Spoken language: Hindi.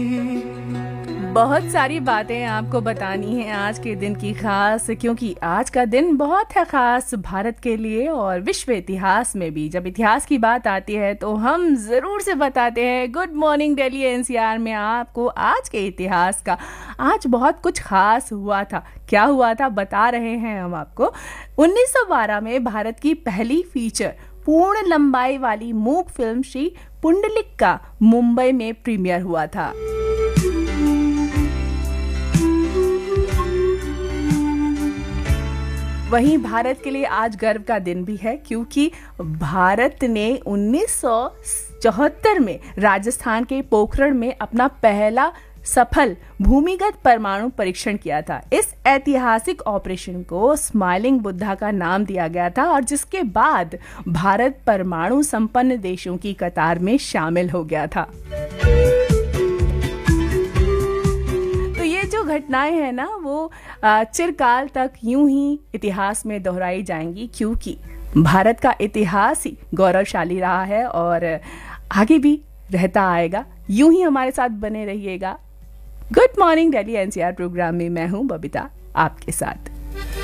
बहुत सारी बातें आपको बतानी हैं आज के दिन की खास, क्योंकि आज का दिन बहुत है खास भारत के लिए और विश्व इतिहास में भी। जब इतिहास की बात आती है तो हम ज़रूर से बताते हैं गुड मॉर्निंग दिल्ली एनसीआर में आपको आज के इतिहास का। आज बहुत कुछ खास हुआ था। क्या हुआ था बता रहे हैं हम आपको। 1912 में भारत की पहली फीचर पूर्ण लंबाई वाली मूक फिल्म श्री पुंडलिक का मुंबई में प्रीमियर हुआ था। वहीं भारत के लिए आज गर्व का दिन भी है, क्योंकि भारत ने 1974 में राजस्थान के पोखरण में अपना पहला सफल भूमिगत परमाणु परीक्षण किया था। इस ऐतिहासिक ऑपरेशन को स्माइलिंग बुद्धा का नाम दिया गया था और जिसके बाद भारत परमाणु संपन्न देशों की कतार में शामिल हो गया था। जो घटनाएं हैं ना वो चिरकाल तक यूं ही इतिहास में दोहराई जाएंगी, क्योंकि भारत का इतिहास ही गौरवशाली रहा है और आगे भी रहता आएगा। यूं ही हमारे साथ बने रहिएगा। Good morning Delhi NCR programme में मैं हूं बबीता आपके साथ।